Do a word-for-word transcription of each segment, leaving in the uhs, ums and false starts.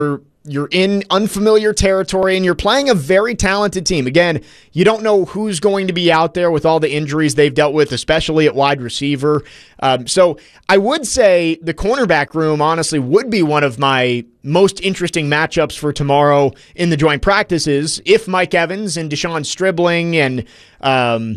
You're in unfamiliar territory, and you're playing a very talented team. Again, you don't know who's going to be out there with all the injuries they've dealt with, especially at wide receiver. Um, so I would say the cornerback room, honestly, would be one of my most interesting matchups for tomorrow in the joint practices if Mike Evans and Deshaun Stribling and um,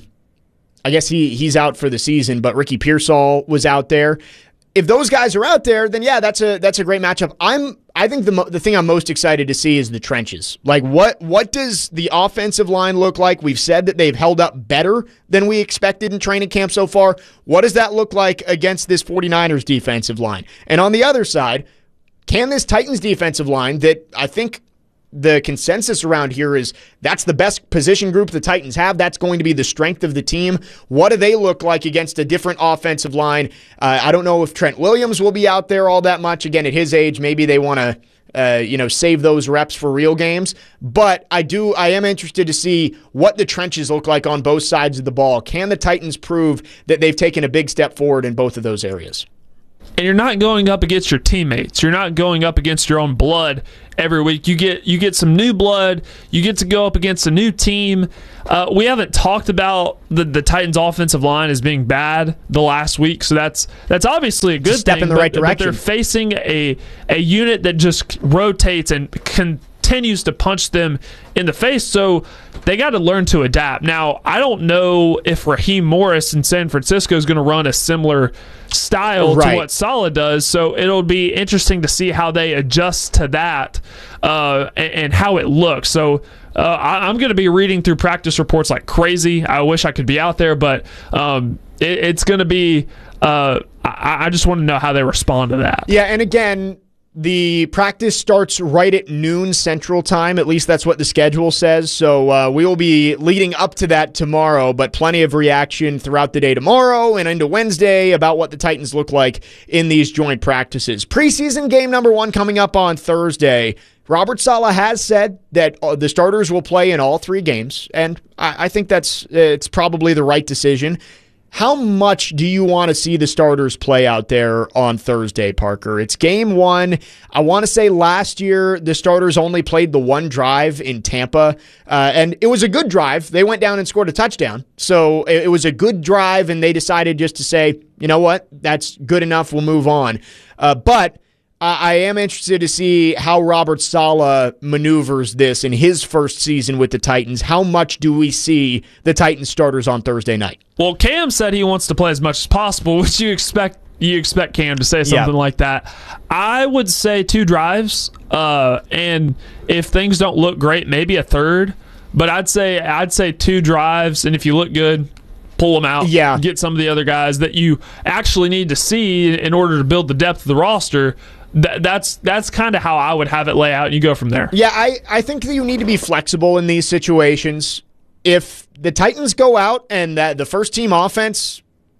I guess he he's out for the season, but Ricky Pearsall was out there. If those guys are out there, then yeah, that's a that's a great matchup. I'm I think the mo- the thing I'm most excited to see is the trenches. Like what what does the offensive line look like? We've said that they've held up better than we expected in training camp so far. What does that look like against this 49ers defensive line? And on the other side, can this Titans defensive line that I think the consensus around here is that's the best position group the Titans have. That's going to be the strength of the team. What do they look like against a different offensive line? Uh, I don't know if Trent Williams will be out there all that much. Again, at his age, maybe they want to uh, you know, save those reps for real games. But I do, I am interested to see what the trenches look like on both sides of the ball. Can the Titans prove that they've taken a big step forward in both of those areas? And you're not going up against your teammates. You're not going up against your own blood every week. You get you get some new blood. You get to go up against a new team. Uh, we haven't talked about the, the Titans' offensive line as being bad the last week, so that's that's obviously a good step thing, in the but, right direction. But they're facing a a unit that just rotates and continues to punch them in the face. So they got to learn to adapt. Now, I don't know if Raheem Morris in San Francisco is going to run a similar style right. to what Saleh does, so it'll be interesting to see how they adjust to that uh, and, and how it looks. So uh, I, I'm going to be reading through practice reports like crazy. I wish I could be out there, but um, it, it's going to be uh, I, I just want to know how they respond to that. Yeah, and again, the practice starts right at noon Central Time. At least that's what the schedule says. So uh, we will be leading up to that tomorrow, but plenty of reaction throughout the day tomorrow and into Wednesday about what the Titans look like in these joint practices. Preseason game number one coming up on Thursday. Robert Saleh has said that the starters will play in all three games, and I, I think that's it's probably the right decision. How much do you want to see the starters play out there on Thursday, Parker? It's game one. I want to say last year the starters only played the one drive in Tampa, uh, and it was a good drive. They went down and scored a touchdown. So it was a good drive, and they decided just to say, you know what, that's good enough, we'll move on. Uh, but I am interested to see how Robert Saleh maneuvers this in his first season with the Titans. How much do we see the Titans starters on Thursday night? Well, Cam said he wants to play as much as possible, which you expect you expect Cam to say something yeah. like that. I would say two drives, uh, and if things don't look great, maybe a third. But I'd say I'd say two drives, and if you look good, pull them out. Yeah. Get some of the other guys that you actually need to see in order to build the depth of the roster. Th- that's that's kind of how I would have it lay out, and you go from there. Yeah, I, I think that you need to be flexible in these situations. If the Titans go out and that the first team offense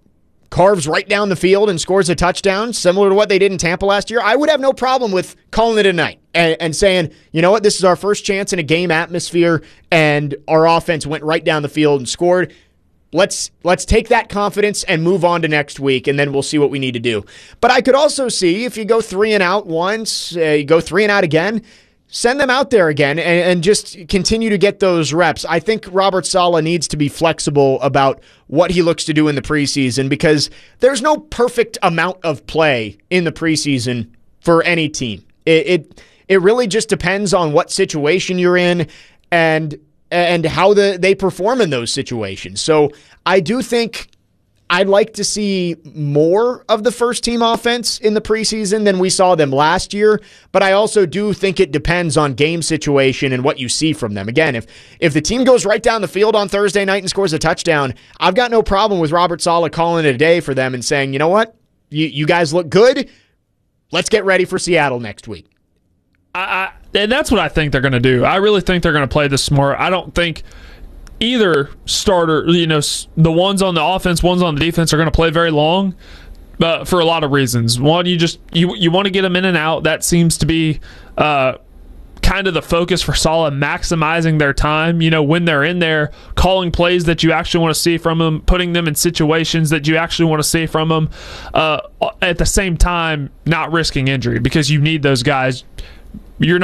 carves right down the field and scores a touchdown, similar to what they did in Tampa last year, I would have no problem with calling it a night and, and saying, you know what, this is our first chance in a game atmosphere, and our offense went right down the field and scored. Let's let's take that confidence and move on to next week, and then we'll see what we need to do. But I could also see if you go three and out once, uh, you go three and out again, send them out there again and, and just continue to get those reps. I think Robert Saleh needs to be flexible about what he looks to do in the preseason, because there's no perfect amount of play in the preseason for any team. It it, it really just depends on what situation you're in and and how the they perform in those situations. So I do think I'd like to see more of the first team offense in the preseason than we saw them last year, but I also do think it depends on game situation and what you see from them. Again, if if the team goes right down the field on Thursday night and scores a touchdown, I've got no problem with Robert Saleh calling it a day for them and saying, you know what, you, you guys look good, let's get ready for Seattle next week. I, I, and that's what I think they're going to do. I really think they're going to play this smart. I don't think either starter, you know, the ones on the offense, ones on the defense are going to play very long, but for a lot of reasons. One, you just you you want to get them in and out. That seems to be uh, kind of the focus for Saleh, maximizing their time. You know, when they're in there, calling plays that you actually want to see from them, putting them in situations that you actually want to see from them. Uh, at the same time, not risking injury, because you need those guys you're